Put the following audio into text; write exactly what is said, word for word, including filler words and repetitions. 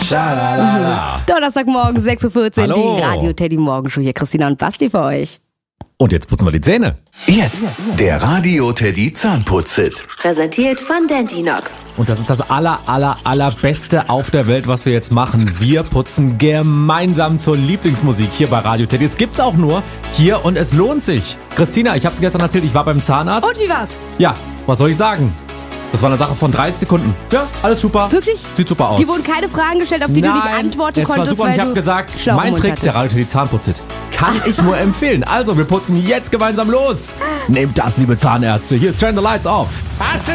Schalalala. Donnerstagmorgen, sechs Uhr vierzehn, Hallo. die Radio-Teddy-Morgenshow. Hier Christina und Basti für euch. Und jetzt putzen wir die Zähne. Jetzt der Radio-Teddy Zahnputz-Hit. Präsentiert von Dentinox. Und das ist das aller, aller, allerbeste auf der Welt, was wir jetzt machen. Wir putzen gemeinsam zur Lieblingsmusik hier bei Radio Teddy. Es gibt's auch nur hier und es lohnt sich. Christina, ich hab's gestern erzählt, ich war beim Zahnarzt. Und wie war's? Ja, was soll ich sagen? Das war eine Sache von dreißig Sekunden. Ja, alles super. Wirklich? Sieht super aus. Die wurden keine Fragen gestellt, auf die Nein, du nicht antworten es war konntest, super und weil ich habe du gesagt, schlau mein im Mund Trick, der hattest. Radio Teddy Zahnputz-Hit, kann ich nur empfehlen. Also, wir putzen jetzt gemeinsam los. Nehmt das, liebe Zahnärzte. Hier ist Turn the Lights Off. Passe